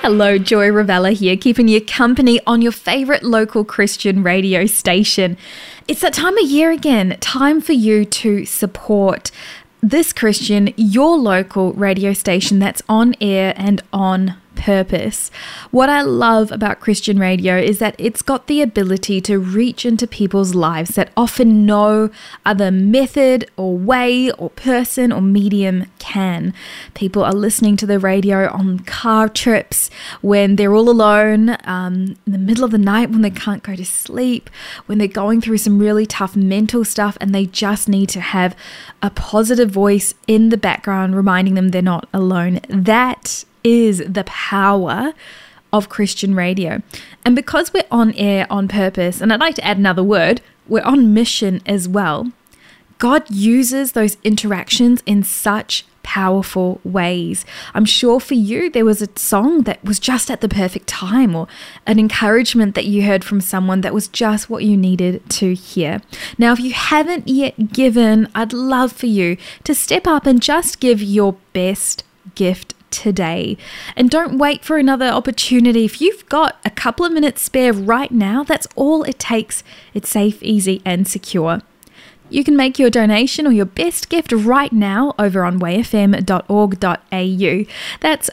Hello, Joy Ravella here, keeping you company on your favourite local Christian radio station. It's that time of year again, time for you to support this Christian, your local radio station that's on air and on purpose. What I love about Christian radio is that it's got the ability to reach into people's lives that often no other method or way or person or medium can. People are listening to the radio on car trips, when they're all alone, in the middle of the night when they can't go to sleep, when they're going through some really tough mental stuff and they just need to have a positive voice in the background reminding them they're not alone. That is the power of Christian radio. And because we're on air on purpose, and I'd like to add another word, we're on mission as well, God uses those interactions in such powerful ways. I'm sure for you there was a song that was just at the perfect time, or an encouragement that you heard from someone that was just what you needed to hear. Now, if you haven't yet given, I'd love for you to step up and just give your best gift today. And don't wait for another opportunity. If you've got a couple of minutes spare right now, that's all it takes. It's safe, easy, and secure. You can make your donation or your best gift right now over on wayfm.org.au. That's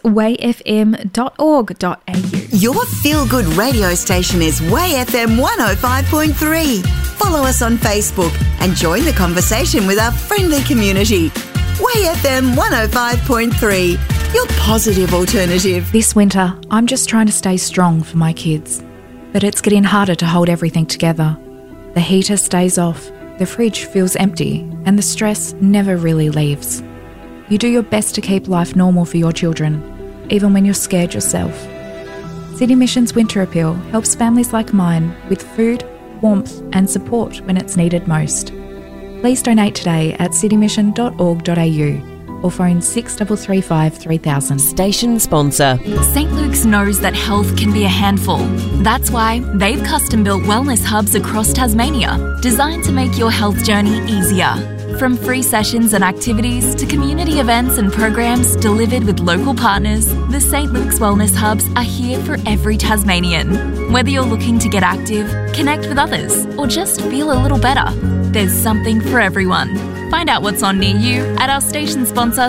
wayfm.org.au. Your feel-good radio station is Way FM 105.3. Follow us on Facebook and join the conversation with our friendly community. Way FM 105.3, your positive alternative. This winter, I'm just trying to stay strong for my kids. But it's getting harder to hold everything together. The heater stays off, the fridge feels empty, and the stress never really leaves. You do your best to keep life normal for your children, even when you're scared yourself. City Mission's Winter Appeal helps families like mine with food, warmth, and support when it's needed most. Please donate today at citymission.org.au or phone 6335 3000. Station sponsor. St. Luke's knows that health can be a handful. That's why they've custom-built wellness hubs across Tasmania, designed to make your health journey easier. From free sessions and activities to community events and programs delivered with local partners, the St. Luke's Wellness Hubs are here for every Tasmanian. Whether you're looking to get active, connect with others, or just feel a little better, there's something for everyone. Find out what's on near you at our station sponsor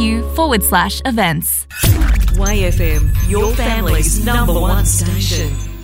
stlukes.com.au/events. Way FM, your family's number one station.